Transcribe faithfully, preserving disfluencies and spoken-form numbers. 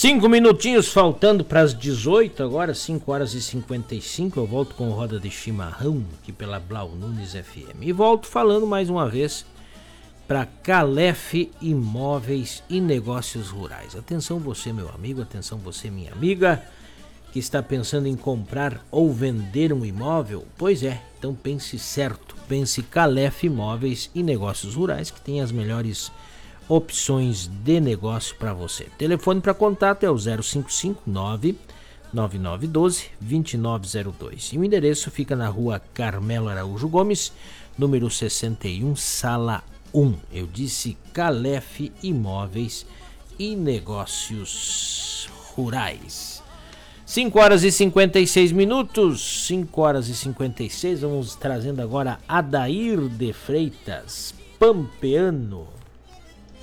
Cinco minutinhos faltando para as dezoito, agora cinco horas e cinquenta e cinco, eu volto com Roda de Chimarrão aqui pela Blau Nunes F M. E volto falando mais uma vez para Calef Imóveis e Negócios Rurais. Atenção você, meu amigo, atenção você, minha amiga, que está pensando em comprar ou vender um imóvel. Pois é, então pense certo, pense Calef Imóveis e Negócios Rurais, que tem as melhores opções de negócio para você. Telefone para contato é o zero cinco cinco nove nove nove um dois dois nove zero dois. E o endereço fica na rua Carmelo Araújo Gomes, número sessenta e um, sala um. Eu disse Calef Imóveis e Negócios Rurais. cinco horas e cinquenta e seis minutos, cinco horas e cinquenta e seis, vamos trazendo agora Adair de Freitas, pampeano.